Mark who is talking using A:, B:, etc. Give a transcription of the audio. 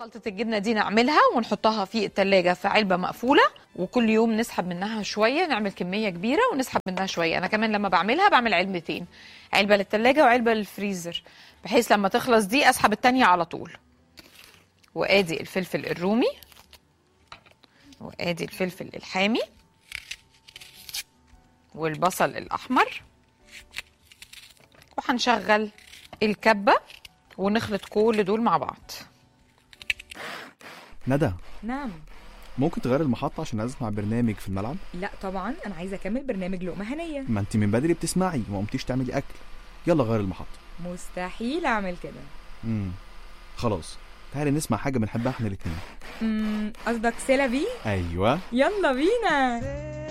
A: خلطة الجبنة دي نعملها ونحطها في التلاجة في علبة مقفولة، وكل يوم نسحب منها شوية، نعمل كمية كبيرة ونسحب منها شوية. أنا كمان لما بعملها بعمل علبتين، علبة للتلاجة وعلبة للفريزر، بحيث لما تخلص دي أسحب التانية على طول. وآدي الفلفل الرومي، وآدي الفلفل الحامي، والبصل الأحمر، وهنشغل الكبة ونخلط كل دول مع بعض.
B: ندى.
C: نعم.
B: ممكن تغير المحطة عشان اسمع برنامج في الملعب؟
C: لا طبعا، انا عايزه اكمل برنامج لقمه هنيه.
B: ما انت من بدري بتسمعي وما قمتيش تعملي اكل. يلا غير المحطة.
C: مستحيل اعمل كده.
B: خلاص، تعالي نسمع حاجة بنحبها احنا الاتنين.
C: قصدك سيلا بي؟
B: ايوه،
C: يلا بينا.